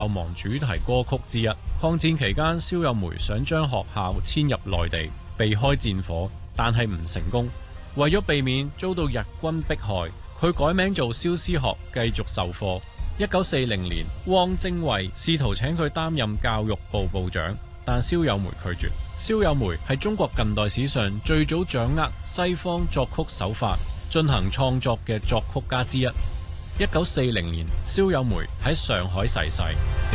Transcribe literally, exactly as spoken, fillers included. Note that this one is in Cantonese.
亡主題歌曲之一。抗戰期間，蕭友梅想將學校遷入內地，避開戰火，但係唔成功。為咗避免遭到日軍迫害，佢改名做蕭思學，繼續授課。一九四零年，汪精衛試圖請佢擔任教育部部長，但蕭友梅拒絕。蕭友梅係中國近代史上最早掌握西方作曲手法進行創作嘅作曲家之一。一九四零年，蕭友梅喺上海逝世。